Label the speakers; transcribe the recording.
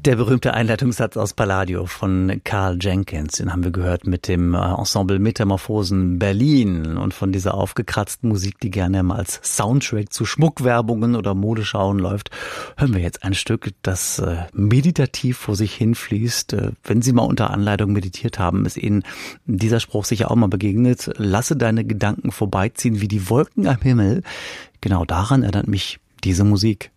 Speaker 1: Der berühmte Einleitungssatz aus Palladio von Karl Jenkins, den haben wir gehört mit dem Ensemble Metamorphosen Berlin und von dieser aufgekratzten Musik, die gerne mal als Soundtrack zu Schmuckwerbungen oder Modeschauen läuft, hören wir jetzt ein Stück, das meditativ vor sich hinfließt. Wenn Sie mal unter Anleitung meditiert haben, ist Ihnen dieser Spruch sicher auch mal begegnet. Lasse deine Gedanken vorbeiziehen wie die Wolken am Himmel. Genau daran erinnert mich diese Musik.